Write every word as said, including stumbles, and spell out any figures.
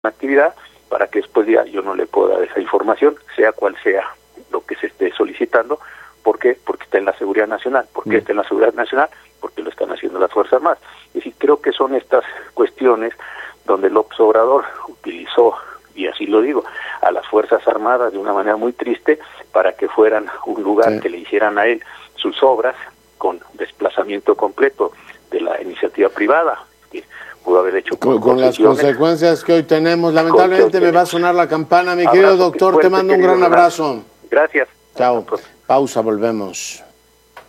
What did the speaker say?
actividad para que después ya yo no le pueda dar esa información, sea cual sea lo que se esté solicitando. ¿Por qué? Porque está en la seguridad nacional. ¿Por qué está en la seguridad nacional? Porque lo están haciendo las Fuerzas Armadas. Es decir, creo que son estas cuestiones donde López Obrador utilizó, y así lo digo, a las Fuerzas Armadas de una manera muy triste para que fueran un lugar sí. que le hicieran a él sus obras con desplazamiento completo de la iniciativa privada, que pudo haber hecho con, con las consecuencias que hoy tenemos. Lamentablemente me va a sonar la campana, mi querido doctor, te mando un gran abrazo. Gracias. Chao. Pausa, volvemos.